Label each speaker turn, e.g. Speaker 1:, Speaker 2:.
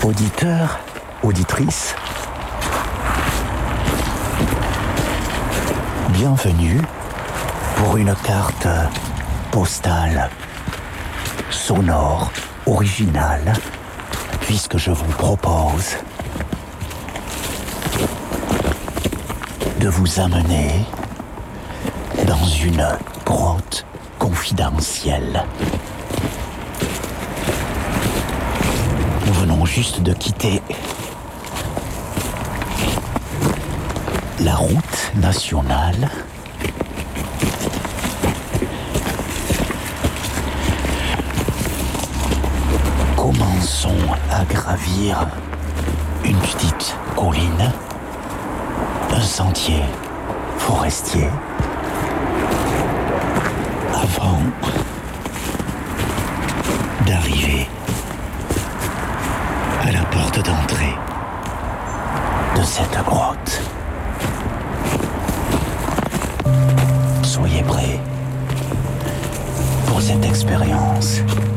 Speaker 1: Auditeurs, auditrices, bienvenue pour une carte postale, sonore, originale, puisque je vous propose de vous amener dans une grotte confidentielle. Nous venons juste de quitter la route nationale commençons à gravir une petite colline, un sentier forestier avant d'arriver à la porte d'entrée de cette grotte. Soyez prêts pour cette expérience.